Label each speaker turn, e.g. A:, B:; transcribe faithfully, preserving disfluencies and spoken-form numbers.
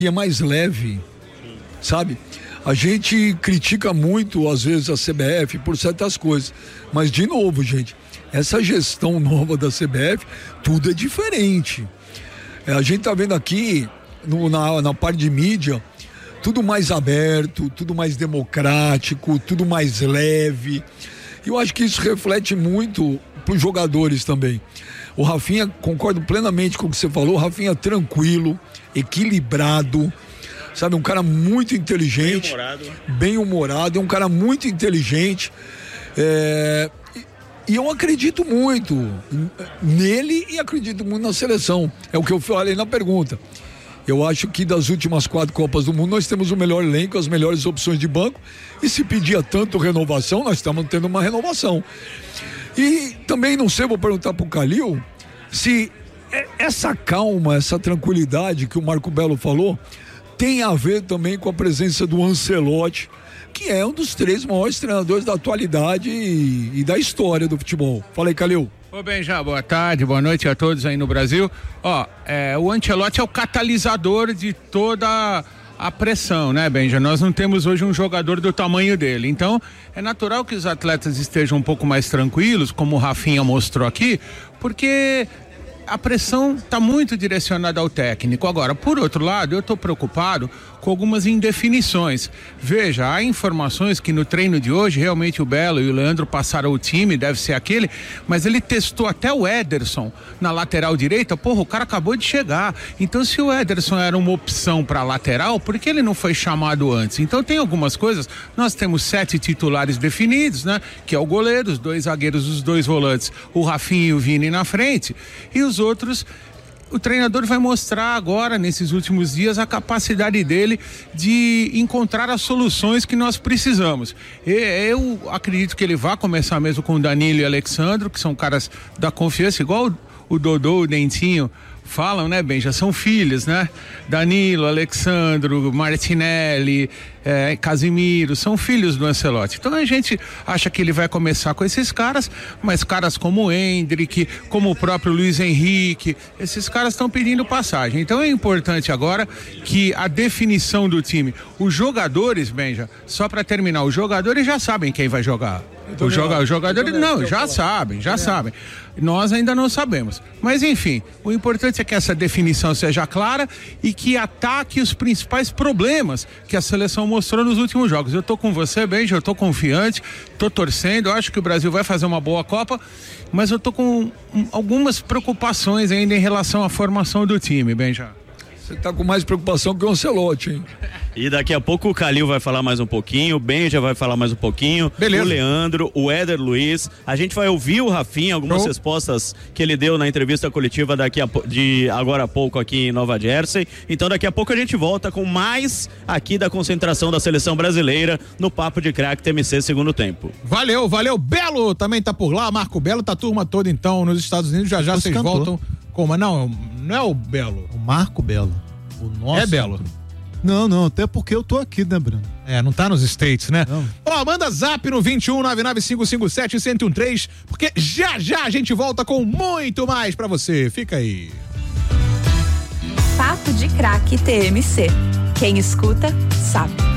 A: é mais leve, sabe? A gente critica muito, às vezes, a C B F por certas coisas, mas, de novo, gente, essa gestão nova da C B F, tudo é diferente. É, a gente tá vendo aqui, no, na, na parte de mídia, tudo mais aberto, tudo mais democrático, tudo mais leve. E eu acho que isso reflete muito para os jogadores também. O Rafinha, concordo plenamente com o que você falou, o Rafinha tranquilo, equilibrado, sabe, um cara muito inteligente, bem-humorado, bem-humorado, é um cara muito inteligente, é, e, e eu acredito muito nele e acredito muito na seleção, é o que eu falei na pergunta. Eu acho que das últimas quatro Copas do Mundo nós temos o melhor elenco, as melhores opções de banco, e se pedia tanto renovação, nós estamos tendo uma renovação. E também não sei, vou perguntar pro Calil, se essa calma, essa tranquilidade que o Marco Belo falou, tem a ver também com a presença do Ancelotti, que é um dos três maiores treinadores da atualidade e, e da história do futebol. Fala aí, Calil.
B: Ô, Benja, boa tarde, boa noite a todos aí no Brasil. Ó, é, o Ancelotti é o catalisador de toda a pressão, né, Benja? Nós não temos hoje um jogador do tamanho dele, então é natural que os atletas estejam um pouco mais tranquilos, como o Rafinha mostrou aqui, porque a pressão está muito direcionada ao técnico. Agora, por outro lado, eu estou preocupado com algumas indefinições. Veja, há informações que no treino de hoje, realmente o Belo e o Leandro passaram o time, deve ser aquele, mas ele testou até o Ederson na lateral direita. Porra, o cara acabou de chegar. Então, se o Ederson era uma opção para lateral, por que ele não foi chamado antes? Então, tem algumas coisas. Nós temos sete titulares definidos, né? Que é o goleiro, os dois zagueiros, os dois volantes, o Rafinha e o Vini na frente, e os outros. O treinador vai mostrar agora, nesses últimos dias, a capacidade dele de encontrar as soluções que nós precisamos. E, eu acredito que ele vai começar mesmo com o Danilo e o Alexandro, que são caras da confiança, igual o, o Dodô, o Dentinho falam, né, bem, já são filhos, né? Danilo, Alexandro, Martinelli, é, Casimiro, são filhos do Ancelotti. Então a gente acha que ele vai começar com esses caras, mas caras como o Endrick, como o próprio Luiz Henrique, esses caras estão pedindo passagem. Então é importante agora que a definição do time, os jogadores, Benja, só para terminar, os jogadores já sabem quem vai jogar. Os joga, jogadores não, já sabem, já sabem. Nós ainda não sabemos. Mas enfim, o importante é que essa definição seja clara e que ataque os principais problemas que a seleção mostrou nos últimos jogos. Eu tô com você, Benja, eu tô confiante, tô torcendo, eu acho que o Brasil vai fazer uma boa Copa, mas eu tô com algumas preocupações ainda em relação à formação do time, Benja.
A: Você tá com mais preocupação que o Ancelotti, hein?
C: E daqui a pouco o Calil vai falar mais um pouquinho, o Benja vai falar mais um pouquinho, Beleza. O Leandro, o Éder Luiz. A gente vai ouvir o Rafinha, algumas oh. respostas que ele deu na entrevista coletiva daqui a, de agora a pouco aqui em Nova Jersey. Então daqui a pouco a gente volta com mais aqui da concentração da seleção brasileira no Papo de Craque T M C segundo tempo.
D: Valeu, valeu. Belo também tá por lá, Marco Belo, tá a turma toda então nos Estados Unidos, já já vocês voltam. Como? Não, não é o Belo.
E: O Marco Belo. O nosso.
D: É Belo.
E: Não, não, até porque eu tô aqui, né, Bruno?
D: É, não tá nos States, né? Ó, manda zap no vinte e um, nove nove cinco cinco sete, um zero um três, porque já já a gente volta com muito mais pra você. Fica aí.
F: Papo de Craque T M C. Quem escuta, sabe.